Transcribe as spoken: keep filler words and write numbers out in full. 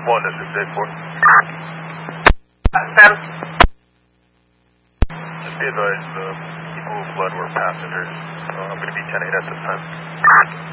One, this is eight four. Sam? Just be advised, uh, people who fled were passengers. So I'm going to be ten eight at this time.